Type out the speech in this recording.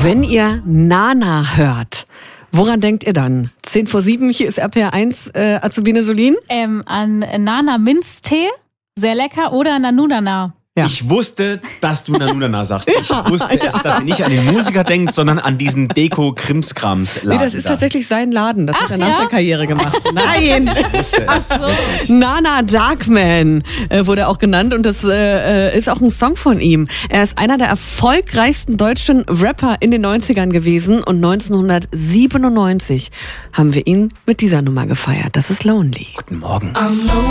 Wenn ihr Nana hört, woran denkt ihr dann? 6:10, hier ist RPR1, Azubine Solin. An Nana Minztee, sehr lecker, oder Nanunana. Ja. Ich wusste, dass du Nanunana sagst. Ich wusste es, dass sie nicht an den Musiker denkt, sondern an diesen Deko-Krimskrams-Laden. Nee, das ist tatsächlich sein Laden. Das hat er nach der Karriere gemacht. Nein! Ich wusste es. So. Nana Darkman wurde auch genannt und das ist auch ein Song von ihm. Er ist einer der erfolgreichsten deutschen Rapper in den 90ern gewesen und 1997 haben wir ihn mit dieser Nummer gefeiert. Das ist Lonely. Guten Morgen.